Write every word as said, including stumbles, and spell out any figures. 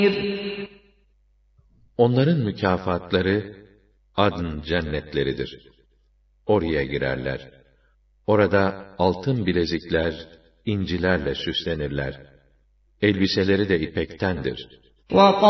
Onların mükafatları adn cennetleridir. Oraya girerler. Orada altın bilezikler, incilerle süslenirler. Elbiseleri de ipektendir.